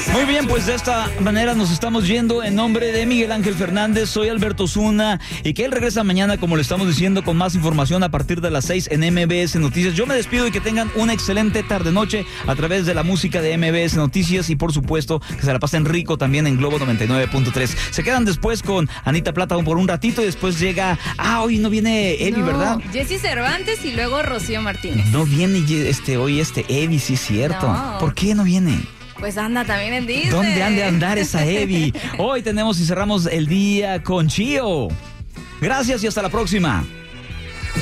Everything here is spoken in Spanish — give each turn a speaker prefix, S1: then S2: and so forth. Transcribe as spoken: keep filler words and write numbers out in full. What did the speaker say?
S1: Muy bien, pues de esta manera nos estamos yendo. En nombre de Miguel Ángel Fernández, soy Alberto Zuna, y que él regresa mañana, como le estamos diciendo, con más información a partir de las seis en M B S Noticias. Yo me despido y que tengan una excelente tarde-noche a través de la música de M B S Noticias, y por supuesto que se la pasen rico también en Globo noventa y nueve punto tres. Se quedan después con Anita Plata por un ratito, y después llega... Ah, hoy no viene Evi,
S2: no,
S1: ¿verdad?
S2: Jessy Cervantes y luego Rocío Martínez.
S1: No viene este hoy este Evi, sí es cierto.
S2: No.
S1: ¿Por qué no viene?
S2: Pues anda también en Disney.
S1: ¿Dónde han de andar esa Evi? Hoy tenemos y cerramos el día con Chío. Gracias y hasta la próxima.